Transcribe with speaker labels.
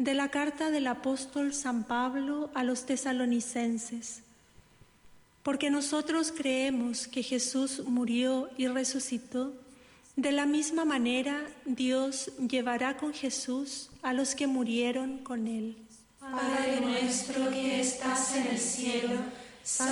Speaker 1: de la carta del apóstol San Pablo a los tesalonicenses. Porque nosotros creemos que Jesús murió y resucitó, de la misma manera Dios llevará con Jesús a los que murieron con él.
Speaker 2: Padre nuestro que estás en el cielo,